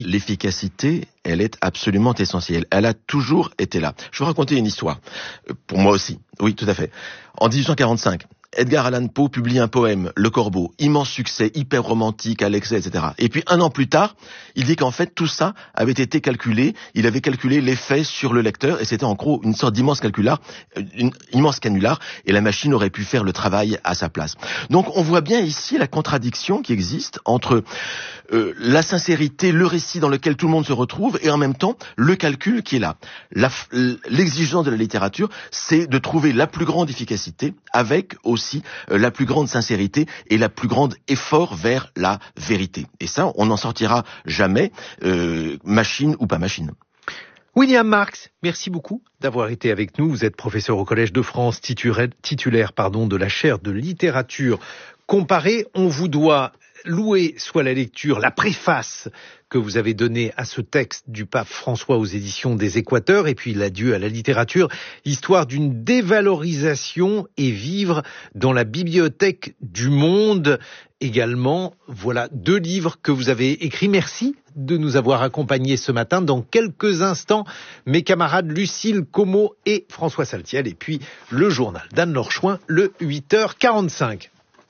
L'efficacité, elle est absolument essentielle. Elle a toujours été là. Je vais vous raconter une histoire. Pour moi aussi. Oui, tout à fait. En 1845, Edgar Allan Poe publie un poème, Le Corbeau, immense succès, hyper romantique, à l'excès, etc. Et puis un an plus tard, il dit qu'en fait tout ça avait été calculé, il avait calculé l'effet sur le lecteur, et c'était en gros une sorte d'immense canular, et la machine aurait pu faire le travail à sa place. Donc on voit bien ici la contradiction qui existe entre la sincérité, le récit dans lequel tout le monde se retrouve, et en même temps le calcul qui est là. L'exigence de la littérature, c'est de trouver la plus grande efficacité avec aussi la plus grande sincérité et la plus grande effort vers la vérité. Et ça, on n'en sortira jamais, machine ou pas machine. William Marx, merci beaucoup d'avoir été avec nous. Vous êtes professeur au Collège de France, titulaire de la chaire de littérature comparée. On vous doit louer soit la lecture, la préface que vous avez donnée à ce texte du pape François aux éditions des Équateurs, et puis l'adieu à la littérature, histoire d'une dévalorisation et vivre dans la bibliothèque du monde. Également, voilà 2 livres que vous avez écrits. Merci de nous avoir accompagnés ce matin. Dans quelques instants, mes camarades Lucille Como et François Saltiel, et puis le journal d'Anne-Laure Chouin, le 8h45.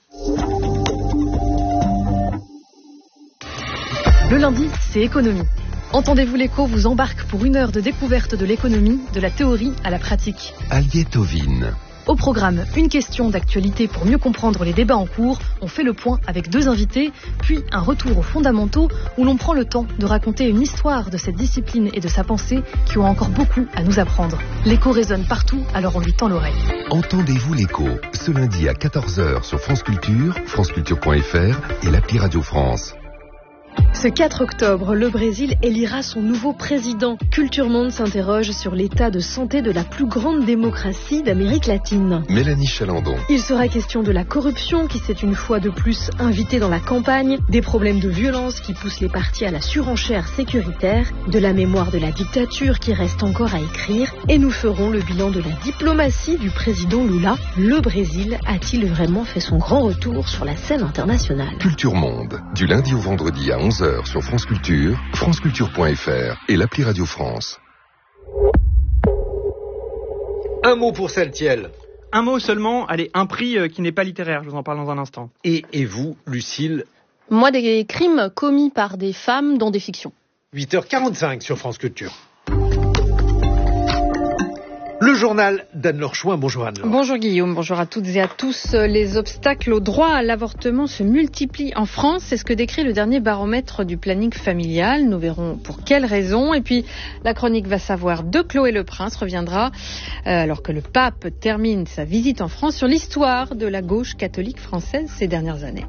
Le lundi, c'est économie. Entendez-vous l'écho vous embarque pour 1 heure de découverte de l'économie, de la théorie à la pratique. Aliette Ovine. Au programme, une question d'actualité pour mieux comprendre les débats en cours. On fait le point avec 2 invités, puis un retour aux fondamentaux où l'on prend le temps de raconter une histoire de cette discipline et de sa pensée qui ont encore beaucoup à nous apprendre. L'écho résonne partout, alors on lui tend l'oreille. Entendez-vous l'écho, ce lundi à 14h sur France Culture, franceculture.fr et l'appli Radio France. Ce 4 octobre, le Brésil élira son nouveau président. Culture Monde s'interroge sur l'état de santé de la plus grande démocratie d'Amérique latine. Mélanie Chalandon. Il sera question de la corruption qui s'est une fois de plus invitée dans la campagne, des problèmes de violence qui poussent les partis à la surenchère sécuritaire, de la mémoire de la dictature qui reste encore à écrire, et nous ferons le bilan de la diplomatie du président Lula. Le Brésil a-t-il vraiment fait son grand retour sur la scène internationale? Culture Monde, du lundi au vendredi à 11h sur France Culture, franceculture.fr et l'appli Radio France. Un mot pour Saltiel. Un mot seulement, allez, un prix qui n'est pas littéraire, je vous en parle dans un instant. Et vous, Lucille? Moi, des crimes commis par des femmes dans des fictions. 8h45 sur France Culture. Le journal d'Anne-Laure Chouin. Bonjour Anne-Laure. Bonjour Guillaume, bonjour à toutes et à tous. Les obstacles au droit à l'avortement se multiplient en France. C'est ce que décrit le dernier baromètre du planning familial. Nous verrons pour quelles raisons. Et puis, la chronique Va savoir de Chloé Le Prince reviendra, alors que le pape termine sa visite en France, sur l'histoire de la gauche catholique française ces dernières années.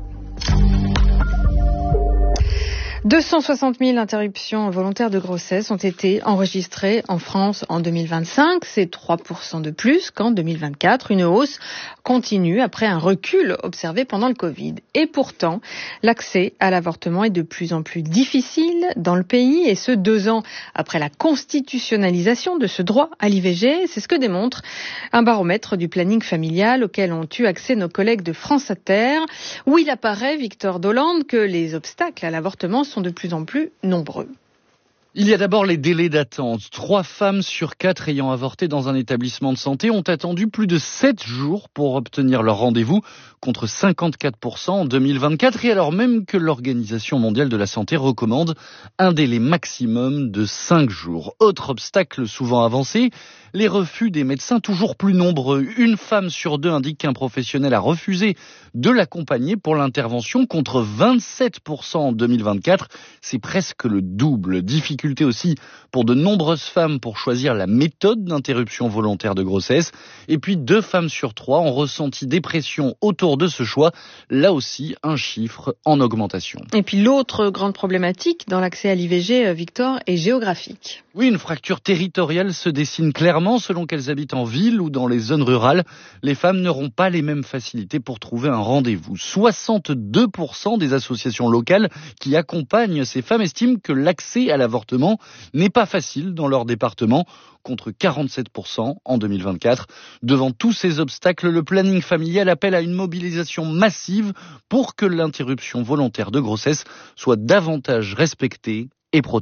260 000 interruptions volontaires de grossesse ont été enregistrées en France en 2025. C'est 3% de plus qu'en 2024. Une hausse continue après un recul observé pendant le Covid. Et pourtant, l'accès à l'avortement est de plus en plus difficile dans le pays, et ce 2 ans après la constitutionnalisation de ce droit à l'IVG. C'est ce que démontre un baromètre du planning familial auquel ont eu accès nos collègues de France Inter, où il apparaît, Victor Dolande, que les obstacles à l'avortement sont de plus en plus nombreux. Il y a d'abord les délais d'attente. 3 femmes sur 4 ayant avorté dans un établissement de santé ont attendu plus de 7 jours pour obtenir leur rendez-vous, contre 54% en 2024, et alors même que l'Organisation mondiale de la santé recommande un délai maximum de 5 jours. Autre obstacle souvent avancé, les refus des médecins toujours plus nombreux. 1 femme sur 2 indique qu'un professionnel a refusé de l'accompagner pour l'intervention, contre 27% en 2024. C'est presque le double. Difficulté aussi pour de nombreuses femmes pour choisir la méthode d'interruption volontaire de grossesse. Et puis 2 femmes sur 3 ont ressenti des pressions autour de ce choix. Là aussi, un chiffre en augmentation. Et puis l'autre grande problématique dans l'accès à l'IVG, Victor, est géographique. Oui, une fracture territoriale se dessine clairement selon qu'elles habitent en ville ou dans les zones rurales. Les femmes n'auront pas les mêmes facilités pour trouver un rendez-vous. 62% des associations locales qui accompagnent ces femmes estiment que l'accès à l'avortement n'est pas facile dans leur département, contre 47% en 2024. Devant tous ces obstacles, le planning familial appelle à une mobilisation massive pour que l'interruption volontaire de grossesse soit davantage respectée et protégés.